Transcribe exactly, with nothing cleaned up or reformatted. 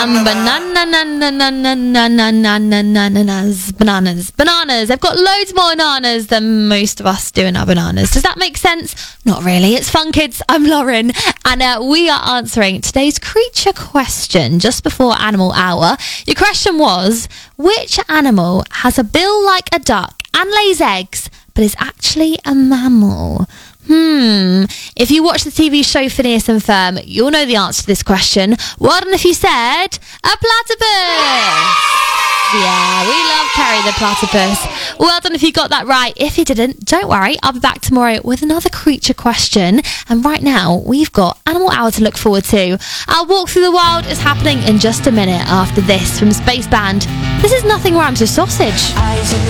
Um, banana, banana, banana, bananas, bananas, bananas. They've got loads more bananas than most of us do in our bananas. Does that make sense? Not really. It's Fun Kids. I'm Lauren, and uh, we are answering today's creature question just before Animal Hour. Your question was, which animal has a bill like a duck and lays eggs, but is actually a mammal? Hmm. If you watch the T V show Phineas and Ferb, you'll know the answer to this question. Well done if you said a platypus. Yeah, we love Carrie the platypus. Well done if you got that right. If you didn't, don't worry. I'll be back tomorrow with another creature question. And right now, we've got Animal Hour to look forward to. Our walk through the wild is happening in just a minute after this from Space Band. This is Nothing Rhymes with Sausage.